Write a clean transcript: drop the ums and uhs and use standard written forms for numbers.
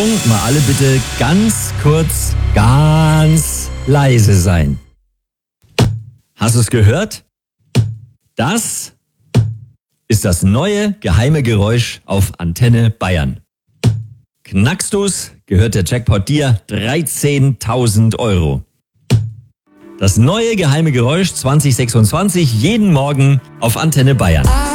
Mal alle bitte ganz kurz, ganz leise sein. Hast du es gehört? Das ist das neue geheime Geräusch auf Antenne Bayern. Knackst du's, gehört der Jackpot dir 13.000 Euro. Das neue geheime Geräusch 2026 jeden Morgen auf Antenne Bayern.